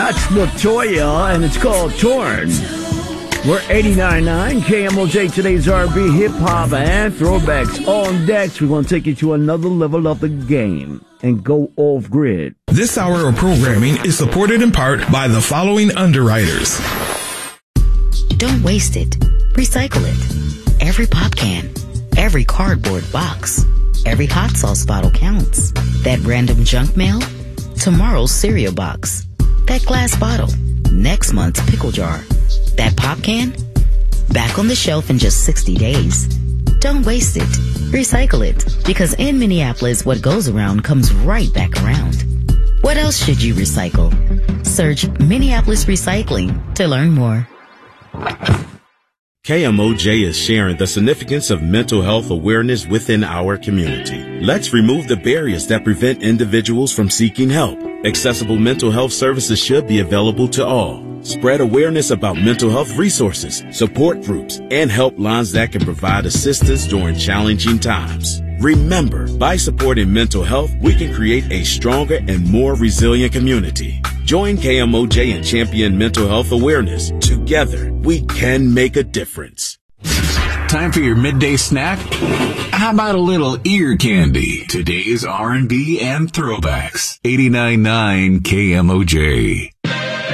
That's Latoya, and it's called Torn. We're 89.9 KMOJ, today's R&B, hip-hop, and throwbacks on decks. We want to take you to another level of the game and go off-grid. This hour of programming is supported in part by the following underwriters. Don't waste it. Recycle it. Every pop can, every cardboard box, every hot sauce bottle counts. That random junk mail, tomorrow's cereal box. That glass bottle, next month's pickle jar. That pop can, back on the shelf in just 60 days. Don't waste it. Recycle it. Because in Minneapolis, what goes around comes right back around. What else should you recycle? Search Minneapolis Recycling to learn more. KMOJ is sharing the significance of mental health awareness within our community. Let's remove the barriers that prevent individuals from seeking help. Accessible mental health services should be available to all. Spread awareness about mental health resources, support groups, and helplines that can provide assistance during challenging times. Remember, by supporting mental health, we can create a stronger and more resilient community. Join KMOJ and champion mental health awareness. Together, we can make a difference. Time for your midday snack? How about a little ear candy? Today's R&B and throwbacks. 89.9 KMOJ.